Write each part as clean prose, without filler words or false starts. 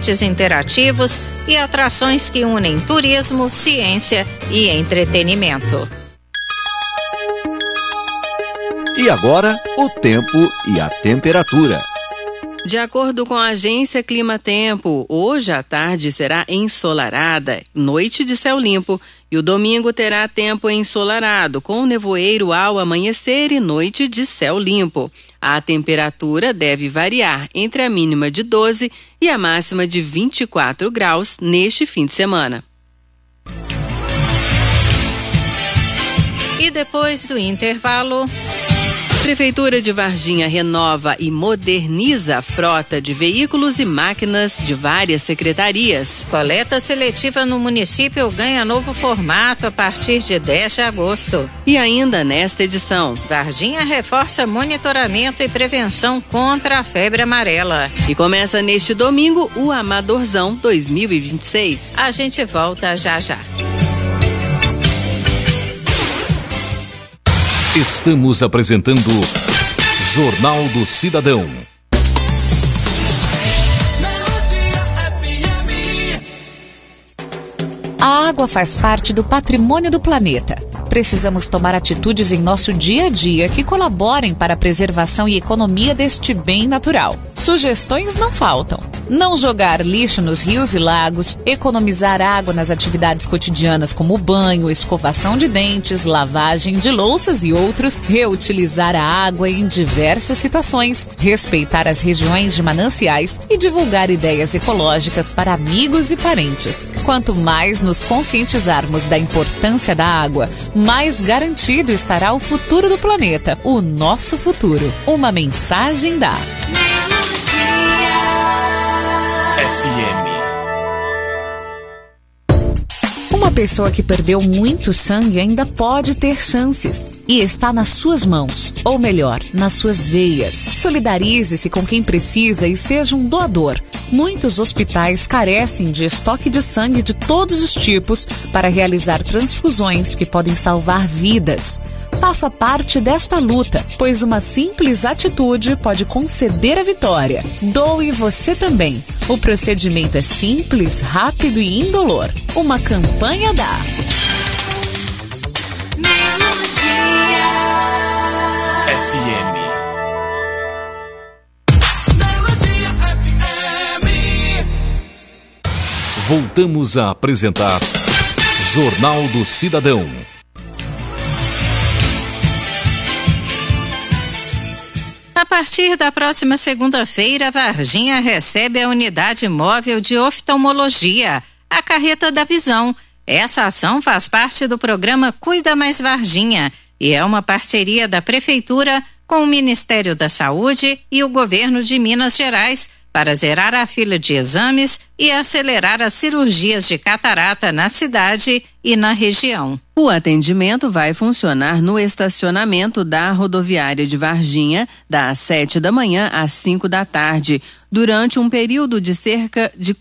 esportes interativos e atrações que unem turismo, ciência e entretenimento. E agora, o tempo e a temperatura. De acordo com a agência Climatempo, hoje à tarde será ensolarada, noite de céu limpo, e o domingo terá tempo ensolarado, com nevoeiro ao amanhecer e noite de céu limpo. A temperatura deve variar entre a mínima de 12 e a máxima de 24 graus neste fim de semana. E depois do intervalo... Prefeitura de Varginha renova e moderniza a frota de veículos e máquinas de várias secretarias. Coleta seletiva no município ganha novo formato a partir de 10 de agosto. E ainda nesta edição, Varginha reforça monitoramento e prevenção contra a febre amarela. E começa neste domingo o Amadorzão 2026. A gente volta já já. Estamos apresentando Jornal do Cidadão. A água faz parte do patrimônio do planeta. Precisamos tomar atitudes em nosso dia a dia que colaborem para a preservação e economia deste bem natural. Sugestões não faltam. Não jogar lixo nos rios e lagos, economizar água nas atividades cotidianas como banho, escovação de dentes, lavagem de louças e outros, reutilizar a água em diversas situações, respeitar as regiões de mananciais e divulgar ideias ecológicas para amigos e parentes. Quanto mais nos conscientizarmos da importância da água, mais garantido estará o futuro do planeta, o nosso futuro. Uma mensagem da Uma pessoa que perdeu muito sangue ainda pode ter chances e está nas suas mãos, ou melhor, nas suas veias. Solidarize-se com quem precisa e seja um doador. Muitos hospitais carecem de estoque de sangue de todos os tipos para realizar transfusões que podem salvar vidas. Faça parte desta luta, pois uma simples atitude pode conceder a vitória. Doe você também. O procedimento é simples, rápido e indolor. Uma campanha da Voltamos a apresentar Jornal do Cidadão. A partir da próxima segunda-feira, Varginha recebe a unidade móvel de oftalmologia, a Carreta da Visão. Essa ação faz parte do programa Cuida Mais Varginha e é uma parceria da Prefeitura com o Ministério da Saúde e o Governo de Minas Gerais para zerar a fila de exames e acelerar as cirurgias de catarata na cidade e na região. O atendimento vai funcionar no estacionamento da rodoviária de Varginha, das 7 da manhã às 5 da tarde, durante um período de cerca de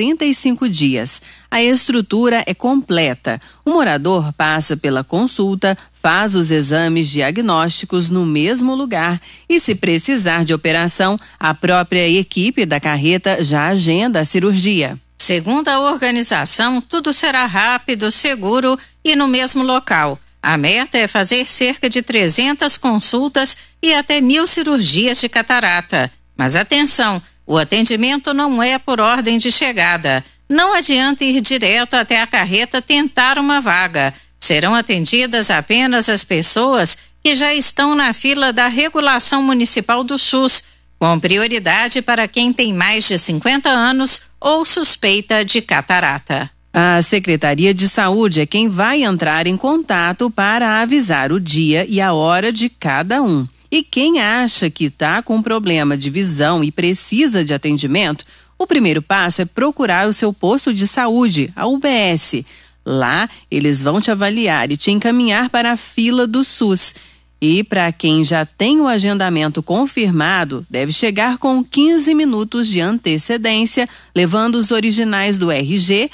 45 dias. A estrutura é completa. O morador passa pela consulta, faz os exames diagnósticos no mesmo lugar e, se precisar de operação, a própria equipe da carreta já agenda a cirurgia. Segundo a organização, tudo será rápido, seguro e no mesmo local. A meta é fazer cerca de 300 consultas e até 1.000 cirurgias de catarata. Mas atenção, o atendimento não é por ordem de chegada. Não adianta ir direto até a carreta tentar uma vaga. Serão atendidas apenas as pessoas que já estão na fila da regulação municipal do SUS, com prioridade para quem tem mais de 50 anos ou suspeita de catarata. A Secretaria de Saúde é quem vai entrar em contato para avisar o dia e a hora de cada um. E quem acha que está com problema de visão e precisa de atendimento, o primeiro passo é procurar o seu posto de saúde, a UBS. Lá, eles vão te avaliar e te encaminhar para a fila do SUS. E para quem já tem o agendamento confirmado, deve chegar com 15 minutos de antecedência, levando os originais do RG,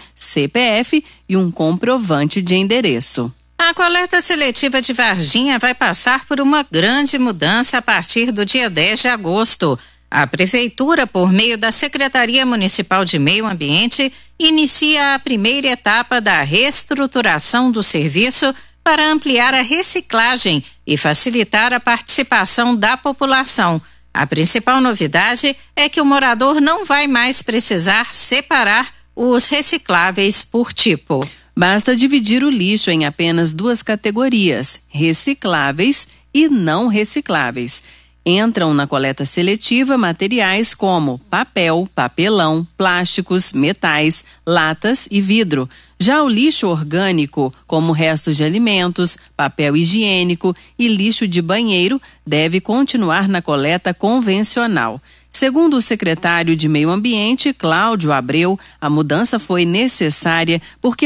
CPF e um comprovante de endereço. A coleta seletiva de Varginha vai passar por uma grande mudança a partir do dia 10 de agosto. A Prefeitura, por meio da Secretaria Municipal de Meio Ambiente, inicia a primeira etapa da reestruturação do serviço para ampliar a reciclagem e facilitar a participação da população. A principal novidade é que o morador não vai mais precisar separar os recicláveis por tipo. Basta dividir o lixo em apenas 2 categorias, recicláveis e não recicláveis. Entram na coleta seletiva materiais como papel, papelão, plásticos, metais, latas e vidro. Já o lixo orgânico, como restos de alimentos, papel higiênico e lixo de banheiro, deve continuar na coleta convencional. Segundo o secretário de Meio Ambiente, Cláudio Abreu, a mudança foi necessária porque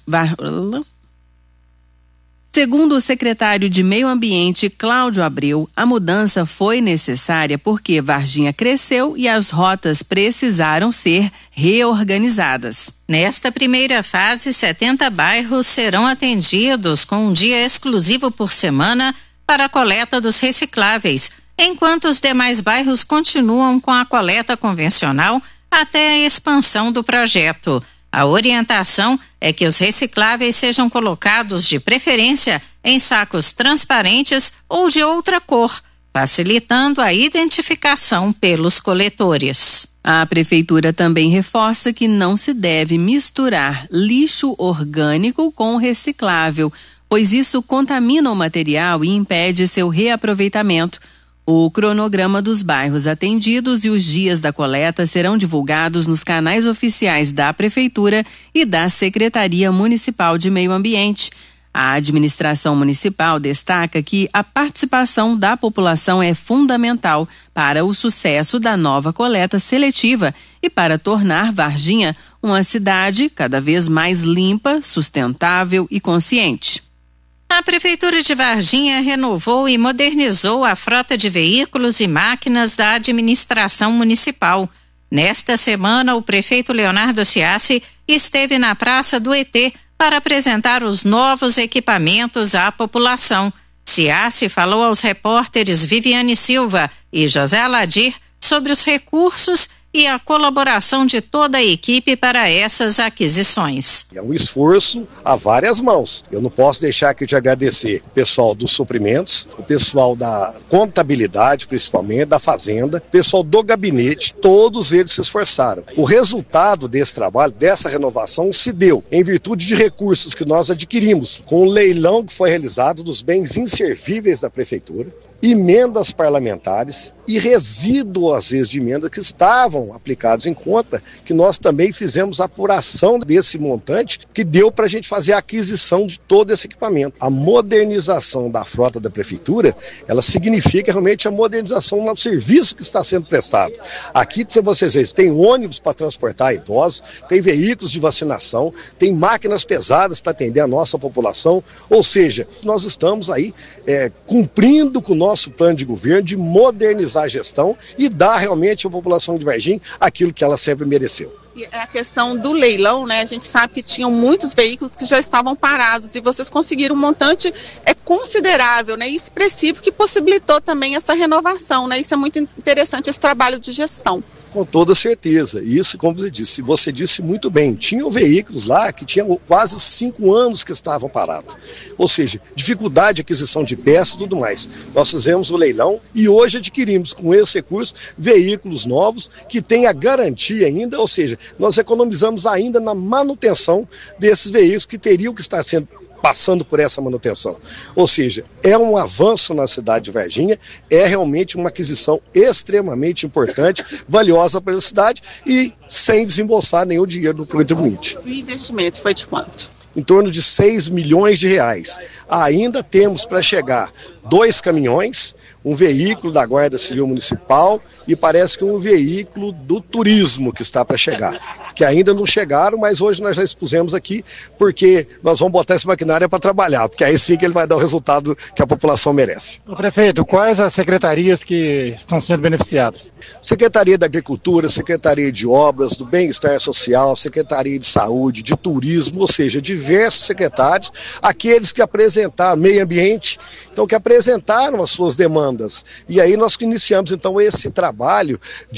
Segundo o secretário de Meio Ambiente, Cláudio Abreu, a mudança foi necessária porque Varginha cresceu e as rotas precisaram ser reorganizadas. Nesta primeira fase, 70 bairros serão atendidos com um dia exclusivo por semana para a coleta dos recicláveis, enquanto os demais bairros continuam com a coleta convencional até a expansão do projeto. A orientação é que os recicláveis sejam colocados de preferência em sacos transparentes ou de outra cor, facilitando a identificação pelos coletores. A Prefeitura também reforça que não se deve misturar lixo orgânico com reciclável, pois isso contamina o material e impede seu reaproveitamento. O cronograma dos bairros atendidos e os dias da coleta serão divulgados nos canais oficiais da Prefeitura e da Secretaria Municipal de Meio Ambiente. A administração municipal destaca que a participação da população é fundamental para o sucesso da nova coleta seletiva e para tornar Varginha uma cidade cada vez mais limpa, sustentável e consciente. A Prefeitura de Varginha renovou e modernizou a frota de veículos e máquinas da administração municipal. Nesta semana, o prefeito Leonardo Ciassi esteve na Praça do ET para apresentar os novos equipamentos à população. Ciassi falou aos repórteres Viviane Silva e José Aladir sobre os recursos e a colaboração de toda a equipe para essas aquisições. É um esforço a várias mãos. Eu não posso deixar aqui de agradecer o pessoal dos suprimentos, o pessoal da contabilidade, principalmente, da fazenda, o pessoal do gabinete, todos eles se esforçaram. O resultado desse trabalho, dessa renovação, se deu em virtude de recursos que nós adquirimos com o leilão que foi realizado dos bens inservíveis da Prefeitura, emendas parlamentares e resíduo, às vezes, de emendas que estavam aplicados em conta, que nós também fizemos a apuração desse montante, que deu para a gente fazer a aquisição de todo esse equipamento. A modernização da frota da Prefeitura, ela significa realmente a modernização no serviço que está sendo prestado. Aqui, vocês veem, tem ônibus para transportar idosos, tem veículos de vacinação, tem máquinas pesadas para atender a nossa população, ou seja, nós estamos aí cumprindo com o nosso plano de governo de modernizar a gestão e dar realmente à população de Varginha aquilo que ela sempre mereceu. E a questão do leilão, né? A gente sabe que tinham muitos veículos que já estavam parados e vocês conseguiram um montante considerável, né? E expressivo, que possibilitou também essa renovação, né? Isso é muito interessante, esse trabalho de gestão. Com toda certeza, isso, como você disse muito bem, tinham veículos lá que tinham quase 5 anos que estavam parados, ou seja, dificuldade de aquisição de peças e tudo mais. Nós fizemos o leilão e hoje adquirimos com esse recurso veículos novos que têm a garantia ainda, ou seja, nós economizamos ainda na manutenção desses veículos que teriam que estar passando por essa manutenção. Ou seja, é um avanço na cidade de Varginha, é realmente uma aquisição extremamente importante, valiosa para a cidade e sem desembolsar nenhum dinheiro do contribuinte. O investimento foi de quanto? Em torno de 6 milhões de reais. Ainda temos para chegar 2 caminhões, um veículo da Guarda Civil Municipal e parece que um veículo do turismo que está para chegar, que ainda não chegaram, mas hoje nós já expusemos aqui, porque nós vamos botar esse maquinário para trabalhar, porque aí sim que ele vai dar o resultado que a população merece. Prefeito, quais as secretarias que estão sendo beneficiadas? Secretaria da Agricultura, Secretaria de Obras, do Bem-Estar Social, Secretaria de Saúde, de Turismo, ou seja, diversos secretários, aqueles que apresentar Meio Ambiente, então que apresentar apresentaram as suas demandas. E aí nós iniciamos então esse trabalho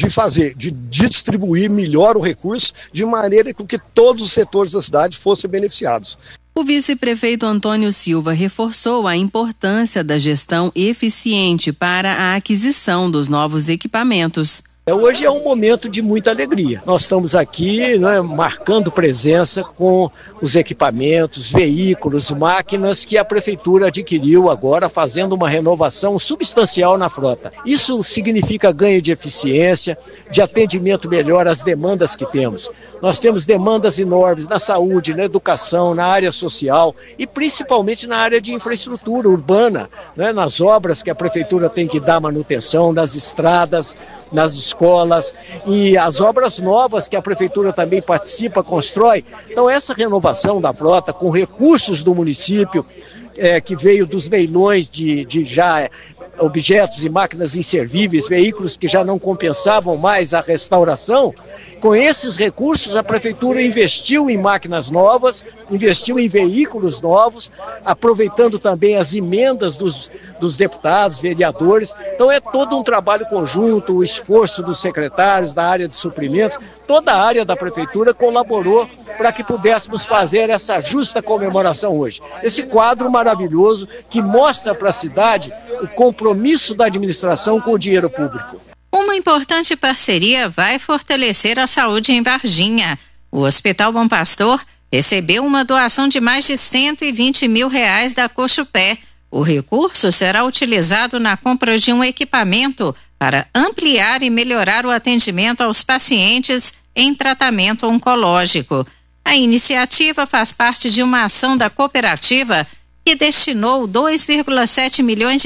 de distribuir melhor o recurso, de maneira que todos os setores da cidade fossem beneficiados. O vice-prefeito Antônio Silva reforçou a importância da gestão eficiente para a aquisição dos novos equipamentos. Hoje é um momento de muita alegria. Nós estamos aqui, marcando presença com os equipamentos, veículos, máquinas que a Prefeitura adquiriu agora, fazendo uma renovação substancial na frota. Isso significa ganho de eficiência, de atendimento melhor às demandas que temos. Nós temos demandas enormes na saúde, na educação, na área social e principalmente na área de infraestrutura urbana, nas obras que a Prefeitura tem que dar manutenção, nas estradas, nas escolas e as obras novas que a Prefeitura também participa, constrói. Então essa renovação da frota com recursos do município, que veio dos leilões de já objetos e máquinas inservíveis, veículos que já não compensavam mais a restauração, com esses recursos a Prefeitura investiu em máquinas novas, investiu em veículos novos, aproveitando também as emendas dos deputados, vereadores. Então é todo um trabalho conjunto, o esforço dos secretários da área de suprimentos, toda a área da Prefeitura colaborou para que pudéssemos fazer essa justa comemoração hoje. Esse quadro maravilhoso que mostra para a cidade o compromisso da administração com o dinheiro público. Uma importante parceria vai fortalecer a saúde em Varginha. O Hospital Bom Pastor recebeu uma doação de mais de R$120 mil da Cochupé. O recurso será utilizado na compra de um equipamento para ampliar e melhorar o atendimento aos pacientes em tratamento oncológico. A iniciativa faz parte de uma ação da cooperativa que destinou R$2,7 milhões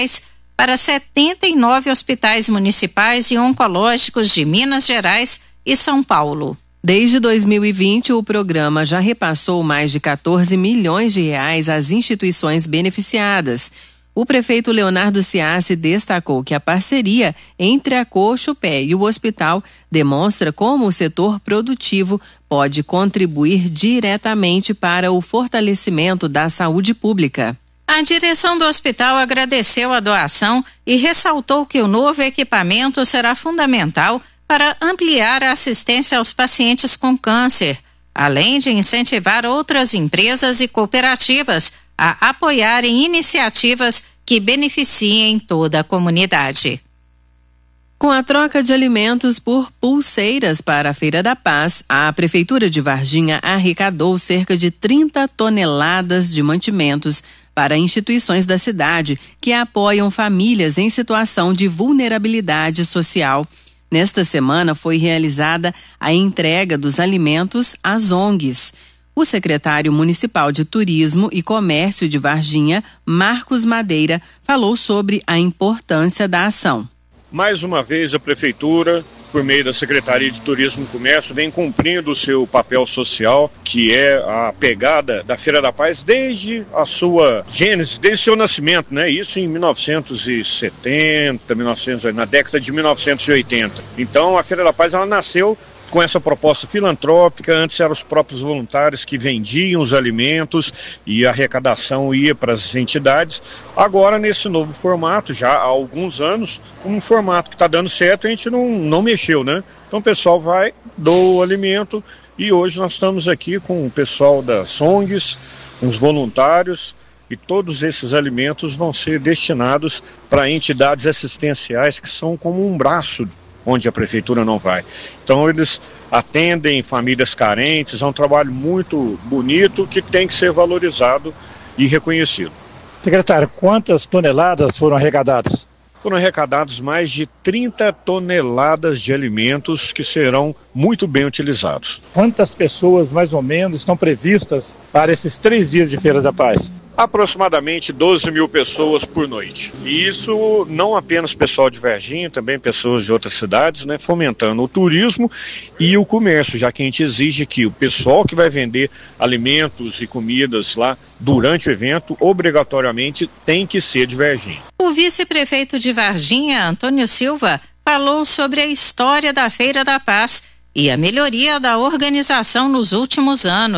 para 79 hospitais municipais e oncológicos de Minas Gerais e São Paulo. Desde 2020, o programa já repassou mais de R$14 milhões às instituições beneficiadas. O prefeito Leonardo Ciassi destacou que a parceria entre a Cochupé e o hospital demonstra como o setor produtivo pode contribuir diretamente para o fortalecimento da saúde pública. A direção do hospital agradeceu a doação e ressaltou que o novo equipamento será fundamental para ampliar a assistência aos pacientes com câncer, além de incentivar outras empresas e cooperativas a apoiarem iniciativas que beneficiem toda a comunidade. Com a troca de alimentos por pulseiras para a Feira da Paz, a Prefeitura de Varginha arrecadou cerca de 30 toneladas de mantimentos para instituições da cidade que apoiam famílias em situação de vulnerabilidade social. Nesta semana foi realizada a entrega dos alimentos às ONGs. O secretário municipal de Turismo e Comércio de Varginha, Marcos Madeira, falou sobre a importância da ação. Mais uma vez a Prefeitura, por meio da Secretaria de Turismo e Comércio, vem cumprindo o seu papel social, que é a pegada da Feira da Paz desde a sua gênese, desde o seu nascimento, né? Isso em 1970, na década de 1980. Então a Feira da Paz ela nasceu com essa proposta filantrópica. Antes eram os próprios voluntários que vendiam os alimentos e a arrecadação ia para as entidades. Agora, nesse novo formato, já há alguns anos, um formato que está dando certo, a gente não mexeu, né? Então o pessoal vai, doa o alimento e hoje nós estamos aqui com o pessoal das ONGs, os voluntários, e todos esses alimentos vão ser destinados para entidades assistenciais que são como um braço onde a Prefeitura não vai. Então eles atendem famílias carentes, é um trabalho muito bonito que tem que ser valorizado e reconhecido. Secretário, quantas toneladas foram arrecadadas? Foram arrecadados mais de 30 toneladas de alimentos que serão muito bem utilizados. Quantas pessoas, mais ou menos, estão previstas para esses 3 dias de Feira da Paz? Aproximadamente 12 mil pessoas por noite. E isso não apenas pessoal de Varginha, também pessoas de outras cidades, né, fomentando o turismo e o comércio, já que a gente exige que o pessoal que vai vender alimentos e comidas lá durante o evento, obrigatoriamente tem que ser de Varginha. O vice-prefeito de Varginha, Antônio Silva, falou sobre a história da Feira da Paz e a melhoria da organização nos últimos anos.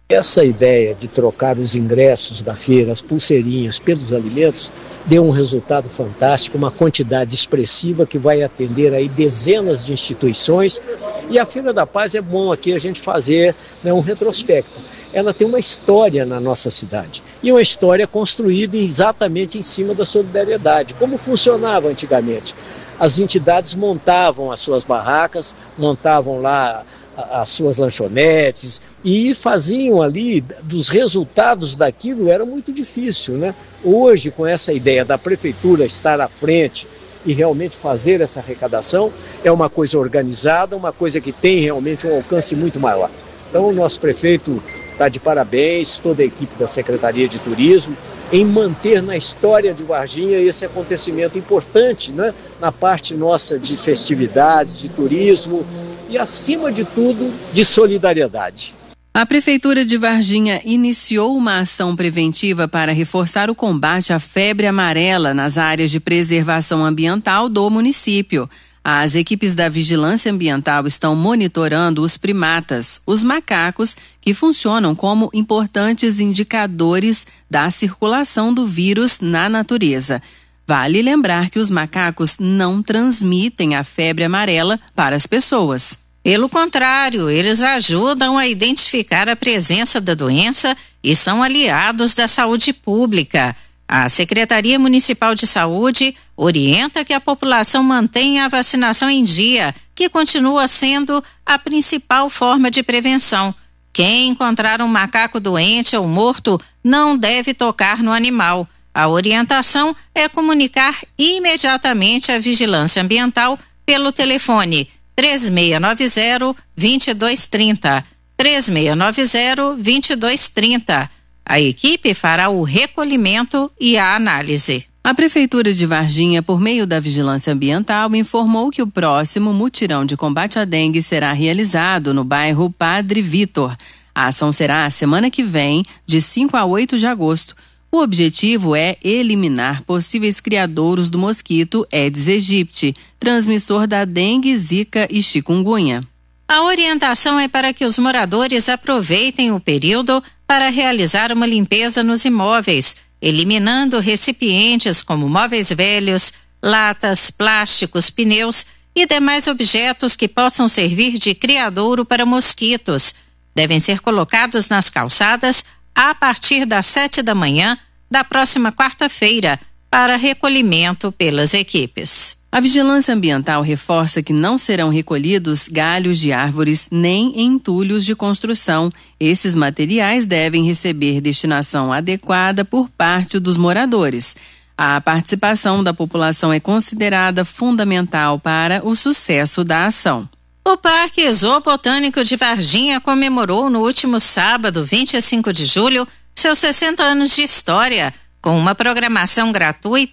Essa ideia de trocar os ingressos da feira, as pulseirinhas, pelos alimentos, deu um resultado fantástico, uma quantidade expressiva que vai atender aí dezenas de instituições. E a Feira da Paz é bom aqui a gente fazer, né, um retrospecto. Ela tem uma história na nossa cidade, e uma história construída exatamente em cima da solidariedade. Como funcionava antigamente? As entidades montavam as suas barracas, montavam lá as suas lanchonetes e faziam ali, dos resultados daquilo era muito difícil, né? Hoje, com essa ideia da prefeitura estar à frente e realmente fazer essa arrecadação, é uma coisa organizada, uma coisa que tem realmente um alcance muito maior. Então o nosso prefeito está de parabéns, toda a equipe da Secretaria de Turismo, em manter na história de Varginha esse acontecimento importante, né? Na parte nossa de festividades, de turismo e, acima de tudo, de solidariedade. A Prefeitura de Varginha iniciou uma ação preventiva para reforçar o combate à febre amarela nas áreas de preservação ambiental do município. As equipes da Vigilância Ambiental estão monitorando os primatas, os macacos, que funcionam como importantes indicadores da circulação do vírus na natureza. Vale lembrar que os macacos não transmitem a febre amarela para as pessoas. Pelo contrário, eles ajudam a identificar a presença da doença e são aliados da saúde pública. A Secretaria Municipal de Saúde orienta que a população mantenha a vacinação em dia, que continua sendo a principal forma de prevenção. Quem encontrar um macaco doente ou morto não deve tocar no animal. A orientação é comunicar imediatamente à Vigilância Ambiental pelo telefone 3690-2230. 3690-2230. A equipe fará o recolhimento e a análise. A Prefeitura de Varginha, por meio da Vigilância Ambiental, informou que o próximo mutirão de combate à dengue será realizado no bairro Padre Vitor. A ação será a semana que vem, de 5 a 8 de agosto. O objetivo é eliminar possíveis criadouros do mosquito Aedes aegypti, transmissor da dengue, zika e chikungunya. A orientação é para que os moradores aproveitem o período para realizar uma limpeza nos imóveis, eliminando recipientes como móveis velhos, latas, plásticos, pneus e demais objetos que possam servir de criadouro para mosquitos. Devem ser colocados nas calçadas a partir das 7 da manhã da próxima quarta-feira para recolhimento pelas equipes. A Vigilância Ambiental reforça que não serão recolhidos galhos de árvores nem entulhos de construção. Esses materiais devem receber destinação adequada por parte dos moradores. A participação da população é considerada fundamental para o sucesso da ação. O Parque Zoobotânico de Varginha comemorou no último sábado, 25 de julho, seus 60 anos de história, com uma programação gratuita